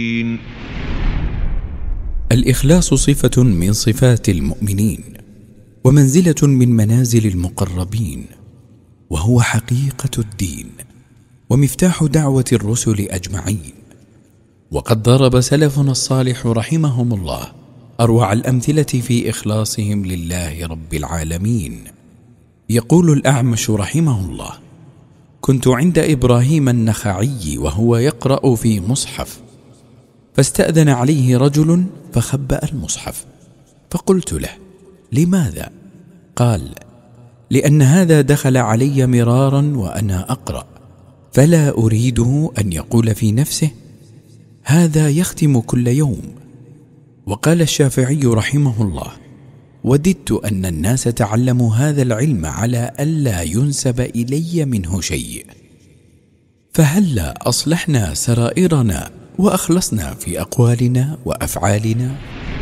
الإخلاص صفة من صفات المؤمنين، ومنزلة من منازل المقربين، وهو حقيقة الدين ومفتاح دعوة الرسل أجمعين. وقد ضرب سلفنا الصالح رحمهم الله أروع الأمثلة في إخلاصهم لله رب العالمين. يقول الأعمش رحمه الله: كنت عند إبراهيم النخعي وهو يقرأ في مصحف، فاستأذن عليه رجل فخبأ المصحف، فقلت له: لماذا؟ قال: لأن هذا دخل علي مرارا وأنا أقرأ، فلا أريده أن يقول في نفسه: هذا يختم كل يوم. وقال الشافعي رحمه الله: وددت أن الناس تعلموا هذا العلم على ألا ينسب إلي منه شيء، فهلا أصلحنا سرائرنا وأخلصنا في أقوالنا وأفعالنا.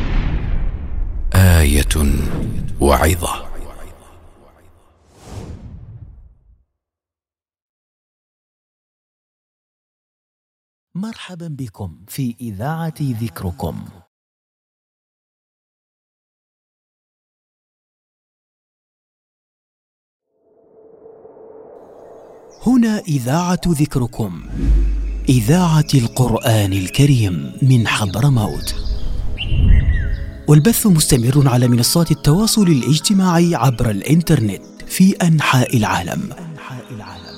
آية وعظة. مرحبا بكم في إذاعة ذكركم. هنا إذاعة ذكركم، إذاعة القرآن الكريم من حضرموت، والبث مستمر على منصات التواصل الاجتماعي عبر الإنترنت في أنحاء العالم.